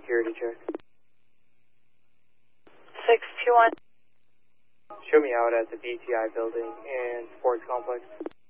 security check. 621. Show me out at the BTI building and sports complex.